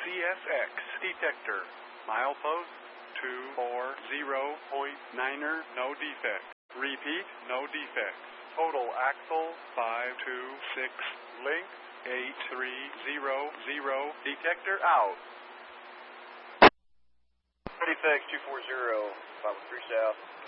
CSX detector. Milepost 240.9er, no defects. Repeat, no defects. Total axle 526. Link 8300. Detector out. Defects 240, 513 south.